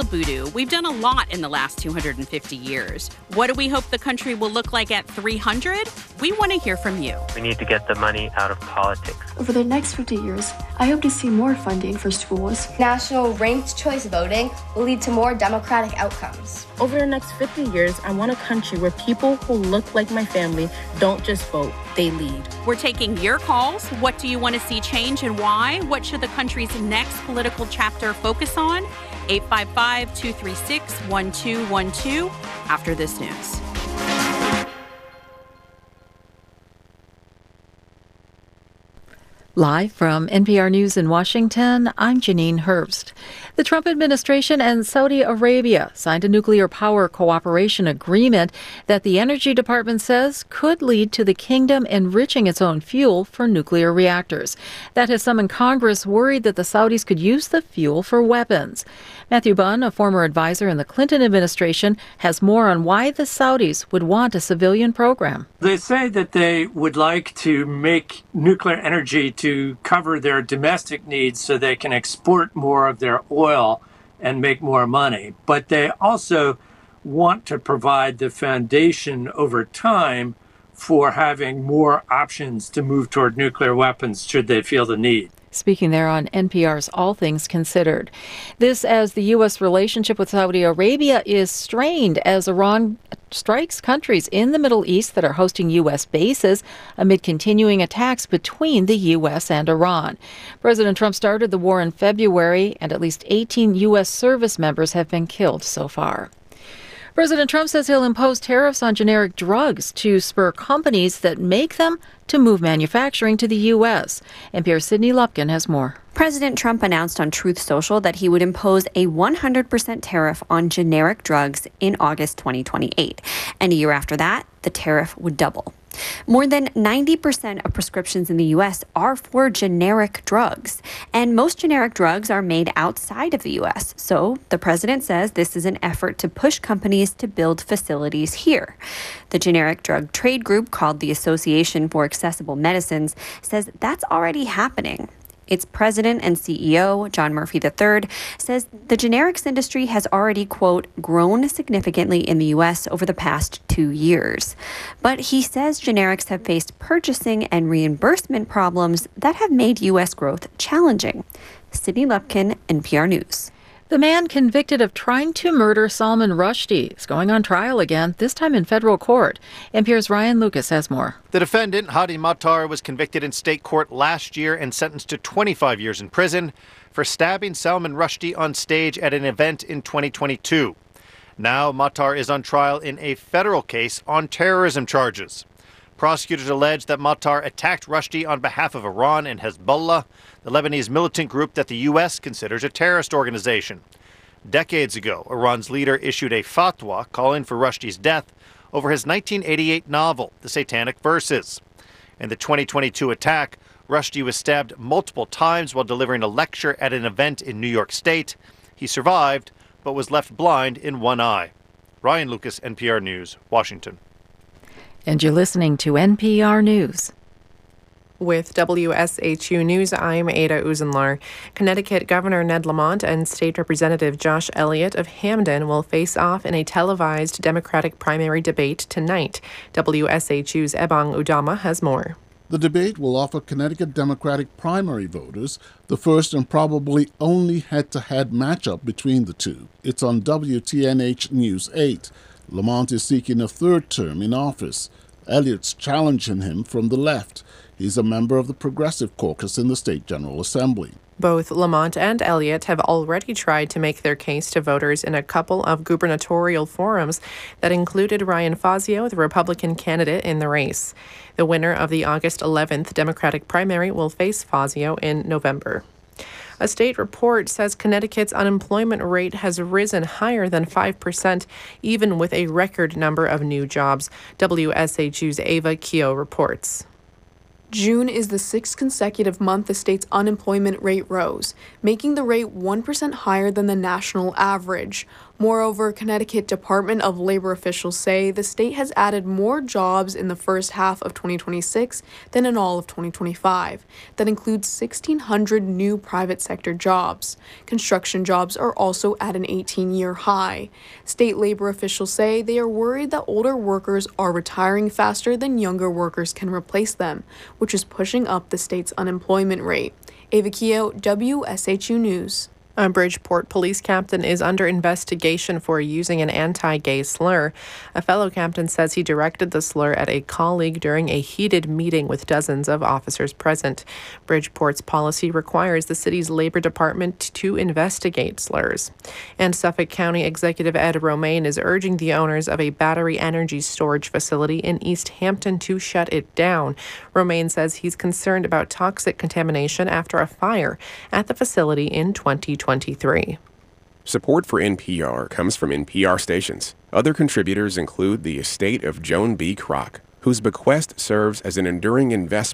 Boodoo. We've done a lot in the last 250 years. What do we hope the country will look like at 300? We want to hear from you. We need to get the money out of politics. Over the next 50 years, I hope to see more funding for schools. National ranked choice voting will lead to more democratic outcomes. Over the next 50 years, I want a country where people who look like my family don't just vote, they lead. We're taking your calls. What do you want to see change and why? What should the country's next political chapter focus on? 855-236-1212 after this news. Live from NPR News in Washington, I'm Janine Herbst. The Trump administration and Saudi Arabia signed a nuclear power cooperation agreement that the Energy Department says could lead to the kingdom enriching its own fuel for nuclear reactors. That has summoned Congress worried that the Saudis could use the fuel for weapons. Matthew Bunn, a former advisor in the Clinton administration, has more on why the Saudis would want a civilian program. They say that they would like to make nuclear energy to cover their domestic needs so they can export more of their oil and make more money. But they also want to provide the foundation over time for having more options to move toward nuclear weapons should they feel the need. Speaking there on NPR's All Things Considered. This as the U.S. relationship with Saudi Arabia is strained as Iran strikes countries in the Middle East that are hosting U.S. bases amid continuing attacks between the U.S. and Iran. President Trump started the war in February, and at least 18 U.S. service members have been killed so far. President Trump says he'll impose tariffs on generic drugs to spur companies that make them to move manufacturing to the U.S. NPR's Sydney Lupkin has more. President Trump announced on Truth Social that he would impose a 100% tariff on generic drugs in August 2028. And a year after that, the tariff would double. More than 90% of prescriptions in the U.S. are for generic drugs, and most generic drugs are made outside of the U.S. So the president says this is an effort to push companies to build facilities here. The generic drug trade group, called the Association for Accessible Medicines, says that's already happening. Its president and CEO, John Murphy III, says the generics industry has already, quote, grown significantly in the U.S. over the past 2 years. But he says generics have faced purchasing and reimbursement problems that have made U.S. growth challenging. Sydney Lupkin, NPR News. The man convicted of trying to murder Salman Rushdie is going on trial again, this time in federal court. NPR's Ryan Lucas has more. The defendant, Hadi Matar, was convicted in state court last year and sentenced to 25 years in prison for stabbing Salman Rushdie on stage at an event in 2022. Now Matar is on trial in a federal case on terrorism charges. Prosecutors allege that Matar attacked Rushdie on behalf of Iran and Hezbollah, the Lebanese militant group that the U.S. considers a terrorist organization. Decades ago, Iran's leader issued a fatwa calling for Rushdie's death over his 1988 novel, The Satanic Verses. In the 2022 attack, Rushdie was stabbed multiple times while delivering a lecture at an event in New York State. He survived, but was left blind in one eye. Ryan Lucas, NPR News, Washington. And you're listening to NPR News. With WSHU News, I'm Ada Uzenlar. Connecticut Governor Ned Lamont and State Representative Josh Elliott of Hamden will face off in a televised Democratic primary debate tonight. WSHU's Ebong Udama has more. The debate will offer Connecticut Democratic primary voters the first and probably only head-to-head matchup between the two. It's on WTNH News 8. Lamont is seeking a third term in office. Elliott's challenging him from the left. He's a member of the Progressive Caucus in the State General Assembly. Both Lamont and Elliott have already tried to make their case to voters in a couple of gubernatorial forums that included Ryan Fazio, the Republican candidate in the race. The winner of the August 11th Democratic primary will face Fazio in November. A state report says Connecticut's unemployment rate has risen higher than 5%, even with a record number of new jobs. WSHU's Ava Keogh reports. June is the sixth consecutive month the state's unemployment rate rose, making the rate 1% higher than the national average. Moreover, Connecticut Department of Labor officials say the state has added more jobs in the first half of 2026 than in all of 2025. That includes 1,600 new private sector jobs. Construction jobs are also at an 18-year high. State labor officials say they are worried that older workers are retiring faster than younger workers can replace them, which is pushing up the state's unemployment rate. Ava Keogh, WSHU News. A Bridgeport police captain is under investigation for using an anti-gay slur. A fellow captain says he directed the slur at a colleague during a heated meeting with dozens of officers present. Bridgeport's policy requires the city's labor department to investigate slurs. And Suffolk County Executive Ed Romaine is urging the owners of a battery energy storage facility in East Hampton to shut it down. Romaine says he's concerned about toxic contamination after a fire at the facility in 2023. Support for NPR comes from NPR stations. Other contributors include the estate of Joan B. Kroc, whose bequest serves as an enduring investment